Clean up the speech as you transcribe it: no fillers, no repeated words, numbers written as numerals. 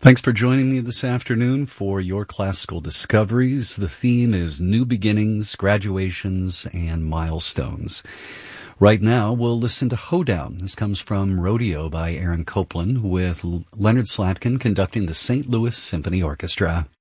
Thanks for joining me this afternoon for your classical discoveries. The theme is new beginnings, graduations, and milestones. Right now, we'll listen to Hoedown. This comes from Rodeo by Aaron Copland with Leonard Slatkin conducting the St. Louis Symphony Orchestra.